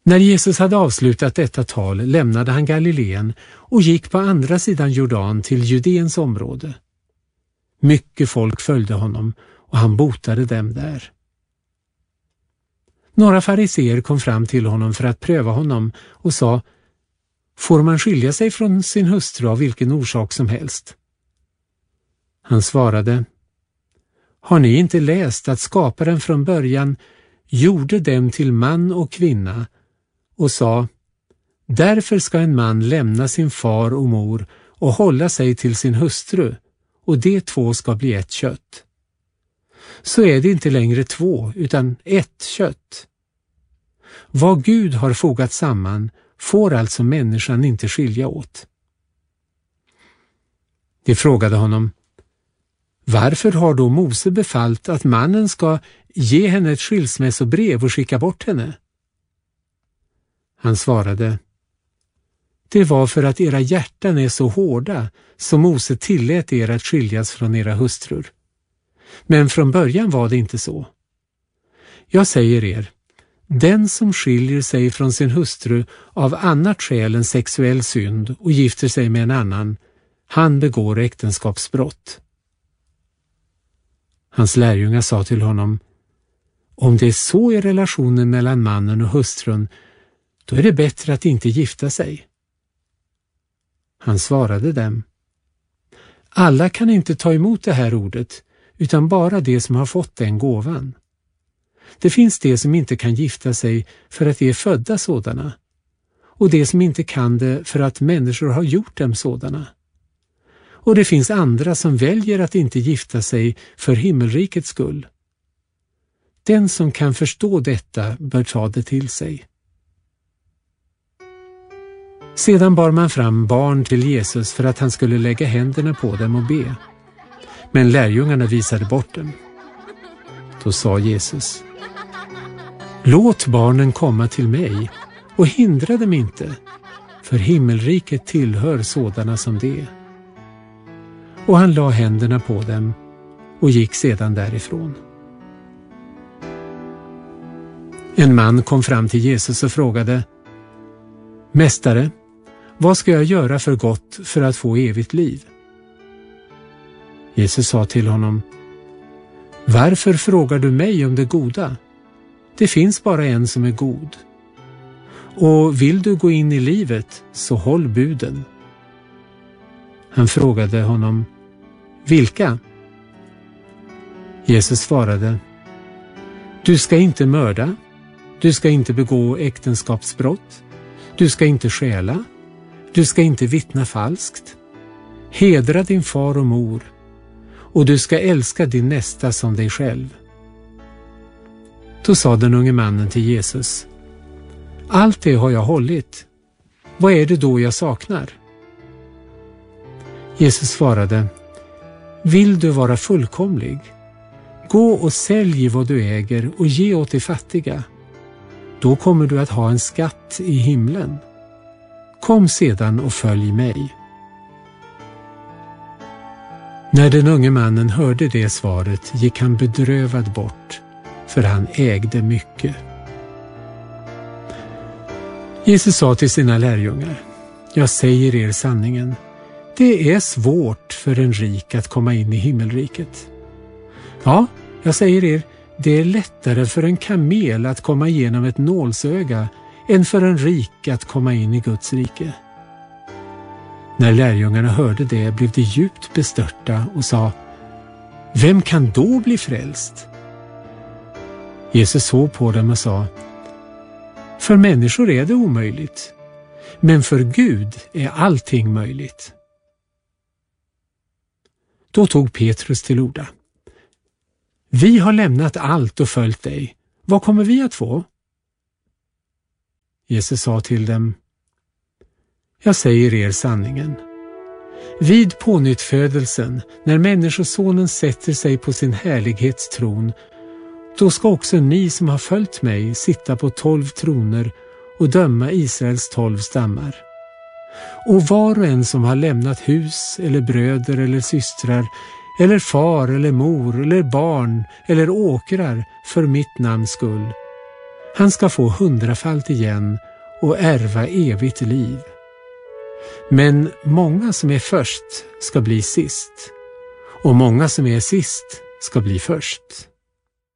När Jesus hade avslutat detta tal lämnade han Galileen och gick på andra sidan Jordan till Judeens område. Mycket folk följde honom och han botade dem där. Några fariseer kom fram till honom för att pröva honom och sa: får man skilja sig från sin hustru av vilken orsak som helst? Han svarade: har ni inte läst att skaparen från början gjorde dem till man och kvinna och sa: därför ska en man lämna sin far och mor och hålla sig till sin hustru, och de två ska bli ett kött. Så är det inte längre två utan ett kött. Vad Gud har fogat samman får alltså människan inte skilja åt. De frågade honom: varför har då Mose befallt att mannen ska ge henne ett skilsmässobrev och skicka bort henne? Han svarade: det var för att era hjärtan är så hårda som Mose tillät er att skiljas från era hustrur. Men från början var det inte så. Jag säger er, den som skiljer sig från sin hustru av annat skäl än sexuell synd och gifter sig med en annan, han begår äktenskapsbrott. Hans lärjungar sa till honom: om det är så i relationen mellan mannen och hustrun, då är det bättre att inte gifta sig. Han svarade dem: alla kan inte ta emot det här ordet, utan bara de som har fått den gåvan. Det finns de som inte kan gifta sig för att de är födda sådana, och de som inte kan det för att människor har gjort dem sådana. Och det finns andra som väljer att inte gifta sig för himmelrikets skull. Den som kan förstå detta bör ta det till sig. Sedan bar man fram barn till Jesus för att han skulle lägga händerna på dem och be. Men lärjungarna visade bort dem. Då sa Jesus: låt barnen komma till mig och hindra dem inte, för himmelriket tillhör sådana som det. Och han la händerna på dem och gick sedan därifrån. En man kom fram till Jesus och frågade: mästare, vad ska jag göra för gott för att få evigt liv? Jesus sa till honom: varför frågar du mig om det goda? Det finns bara en som är god. Och vill du gå in i livet, så håll buden. Han frågade honom: vilka? Jesus svarade: du ska inte mörda, du ska inte begå äktenskapsbrott, du ska inte stjäla, du ska inte vittna falskt, hedra din far och mor, och du ska älska din nästa som dig själv. Då sa den unge mannen till Jesus: allt det har jag hållit. Vad är det då jag saknar? Jesus svarade: vill du vara fullkomlig? Gå och sälj vad du äger och ge åt de fattiga. Då kommer du att ha en skatt i himlen. Kom sedan och följ mig. När den unge mannen hörde det svaret gick han bedrövad bort, för han ägde mycket. Jesus sa till sina lärjungar: jag säger er sanningen, det är svårt för en rik att komma in i himmelriket. Ja, jag säger er, det är lättare för en kamel att komma igenom ett nålsöga än för en rik att komma in i Guds rike. När lärjungarna hörde det blev de djupt bestörta och sa: vem kan då bli frälst? Jesus såg på dem och sa: för människor är det omöjligt, men för Gud är allting möjligt. Då tog Petrus till orda: vi har lämnat allt och följt dig. Vad kommer vi att få? Jesus sa till dem: jag säger er sanningen. Vid pånyttfödelsen, när människosonen sätter sig på sin härlighetstron, då ska också ni som har följt mig sitta på 12 troner och döma Israels 12 stammar. Och var och en som har lämnat hus eller bröder eller systrar eller far eller mor eller barn eller åkrar för mitt namns skull, Han ska få 100-falt igen och ärva evigt liv. Men många som är först ska bli sist, och många som är sist ska bli först.